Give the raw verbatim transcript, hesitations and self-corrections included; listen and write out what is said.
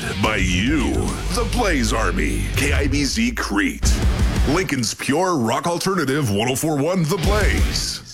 by you. The Blaze Army, K I B Z Crete. Lincoln's pure rock alternative, one oh four point one The Blaze.